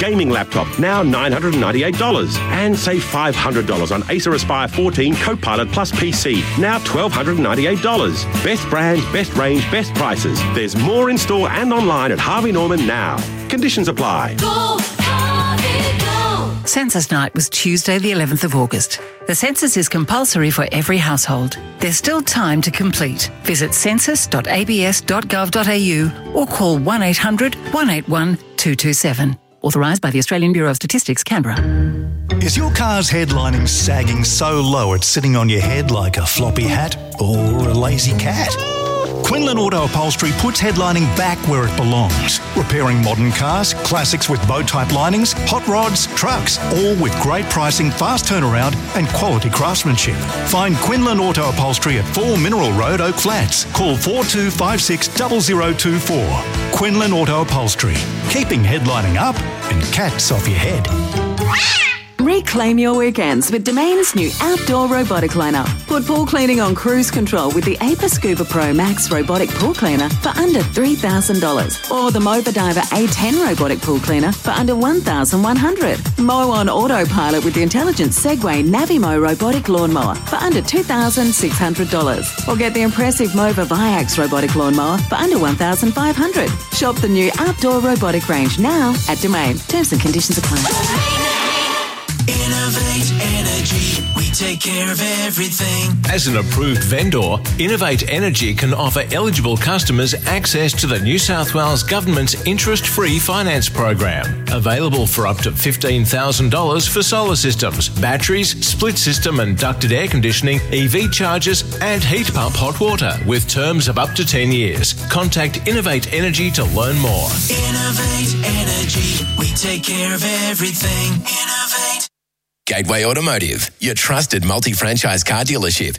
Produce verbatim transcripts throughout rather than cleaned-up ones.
gaming laptop, now nine hundred ninety-eight dollars. And save five hundred dollars on Acer Aspire fourteen Copilot Plus P C, now one thousand two hundred ninety-eight dollars. Best brands, best range, best prices. There's more in store and online at Harvey Norman now. Conditions apply. Go, Harvey, go. Census night was Tuesday the eleventh of August. The census is compulsory for every household. There's still time to complete. Visit census dot a b s dot gov dot a u or call one eight hundred, one eight one, two two seven. Authorised by the Australian Bureau of Statistics, Canberra. Is your car's headlining sagging so low it's sitting on your head like a floppy hat or a lazy cat? Quinlan Auto Upholstery puts headlining back where it belongs. Repairing modern cars, classics with bow-type linings, hot rods, trucks, all with great pricing, fast turnaround and quality craftsmanship. Find Quinlan Auto Upholstery at four Mineral Road, Oak Flats. Call four two five six, zero zero two four. Quinlan Auto Upholstery. Keeping headlining up and cats off your head. Reclaim your weekends with Domain's new outdoor robotic liner. Put pool cleaning on cruise control with the A P A Scuba Pro Max robotic pool cleaner for under three thousand dollars or the Moba Diver A ten robotic pool cleaner for under one thousand one hundred dollars. Mow on autopilot with the intelligent Segway Navimo robotic lawnmower for under two thousand six hundred dollars. Or get the impressive Mova Viax robotic lawnmower for under one thousand five hundred dollars. Shop the new outdoor robotic range now at Domain. Terms and conditions apply. Innovate Energy, we take care of everything. As an approved vendor, Innovate Energy can offer eligible customers access to the New South Wales Government's interest-free finance program. Available for up to fifteen thousand dollars for solar systems, batteries, split system and ducted air conditioning, E V chargers and heat pump hot water with terms of up to ten years. Contact Innovate Energy to learn more. Innovate Energy, we take care of everything. Innovate. Gateway Automotive, your trusted multi-franchise car dealership.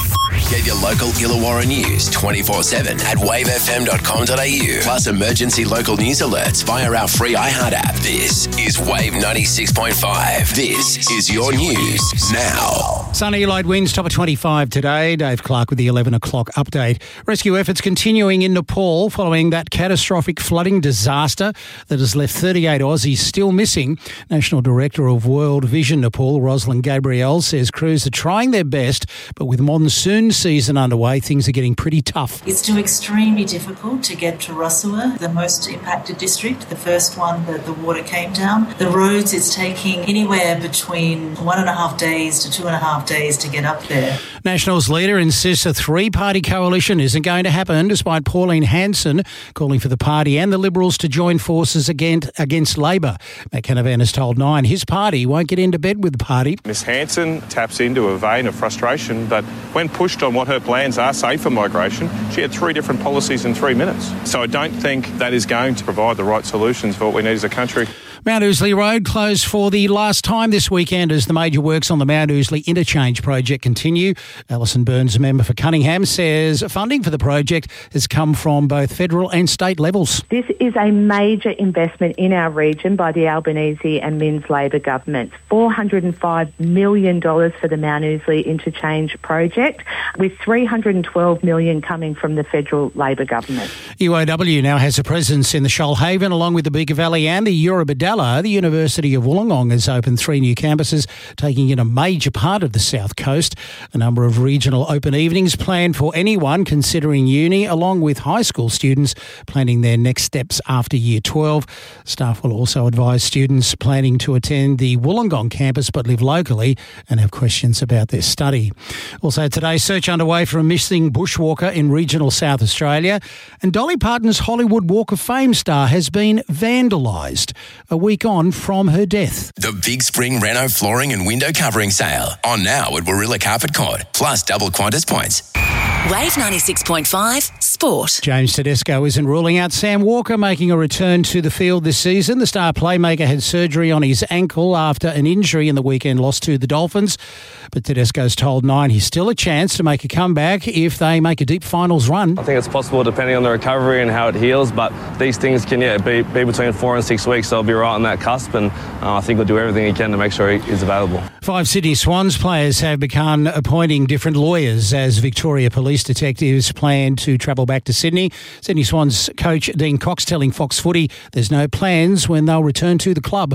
Get your local Illawarra news twenty-four seven at wave f m dot com dot a u. Plus emergency local news alerts via our free iHeart app. This is Wave ninety-six point five. This is your news now. Sunny light winds, top of twenty-five today. Dave Clark with the eleven o'clock update. Rescue efforts continuing in Nepal following that catastrophic flooding disaster that has left thirty-eight Aussies still missing. National Director of World Vision Nepal, Rosalind Gabriel, says crews are trying their best, but with monsoon season underway, things are getting pretty tough. It's still extremely difficult to get to Rasua, the most impacted district, the first one that the water came down. The roads, it's taking anywhere between one and a half days to two and a half days to get up there. Nationals leader insists a three-party coalition isn't going to happen, despite Pauline Hanson calling for the party and the Liberals to join forces against, against Labor. Matt Canavan has told Nine his party won't get into bed with the party. Miss Hanson taps into a vein of frustration, but when pushed on what her plans are, say for migration, she had three different policies in three minutes. So I don't think that is going to provide the right solutions for what we need as a country. Mount Ousley Road closed for the last time this weekend as the major works on the Mount Ousley Interchange project continue. Alison Burns, a member for Cunningham, says funding for the project has come from both federal and state levels. This is a major investment in our region by the Albanese and Minns Labor governments. four hundred five million dollars for the Mount Ousley Interchange project, with three hundred twelve million dollars coming from the federal Labor government. U O W now has a presence in the Shoalhaven along with the Bega Valley and the Eurobodalla. The University of Wollongong has opened three new campuses, taking in a major part of the south coast. A number of regional open evenings planned for anyone considering uni, along with high school students planning their next steps after year twelve. Staff will also advise students planning to attend the Wollongong campus but live locally and have questions about their study. Also today, search underway for a missing bushwalker in regional South Australia. And Dolly Parton's Hollywood Walk of Fame star has been vandalised a week on from her death. The Big Spring Renault flooring and window covering sale. On now at Warilla Carpet Court. Plus double Qantas points. Wave ninety-six point five Sport. James Tedesco isn't ruling out Sam Walker making a return to the field this season. The star playmaker had surgery on his ankle after an injury in the weekend loss to the Dolphins. But Tedesco's told Nine he's still a chance to make a comeback if they make a deep finals run. I think it's possible depending on the recovery and how it heals, but these things can yeah be, be between four and six weeks, so I'll be right on that cusp, and uh, I think we'll do everything he can to make sure he is available. Five Sydney Swans players have begun appointing different lawyers as Victoria Police detectives plan to travel back to Sydney. Sydney Swans coach Dean Cox telling Fox Footy there's no plans when they'll return to the club.